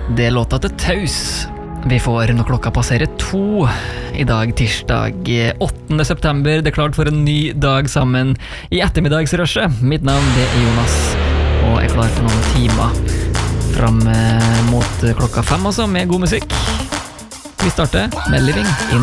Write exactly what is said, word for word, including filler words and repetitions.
Det låta til Taus. Vi får når klokka passerer to i dag, tirsdag åttende september. Det er klart for en ny dag sammen i ettermiddagsrushet. Mitt navn det er Jonas, og jeg er klar for noen timer fram mot klokka fem også, med god musikk. Vi starter med Living in